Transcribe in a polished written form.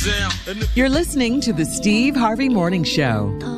down. You're listening to the Steve Harvey Morning Show.